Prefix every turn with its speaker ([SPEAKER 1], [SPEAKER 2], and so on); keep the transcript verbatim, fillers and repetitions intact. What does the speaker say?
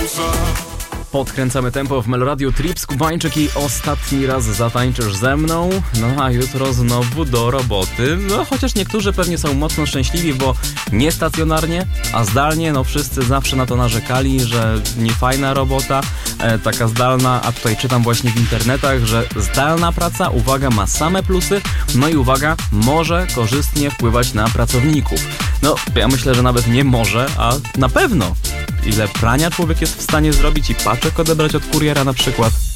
[SPEAKER 1] Podkręcamy tempo w Meloradiu Trip, Skubańczyk i ostatni raz zatańczysz ze mną. No a jutro znowu do roboty. No chociaż niektórzy pewnie są mocno szczęśliwi, bo nie stacjonarnie, a zdalnie. No wszyscy zawsze na to narzekali, że niefajna robota, e, taka zdalna, a tutaj czytam właśnie w internetach, że zdalna praca, uwaga, ma same plusy. No i uwaga, może korzystnie wpływać na pracowników. No ja myślę, że nawet nie może, a na pewno. Ile prania człowiek jest w stanie zrobić i paczek odebrać od kuriera na przykład.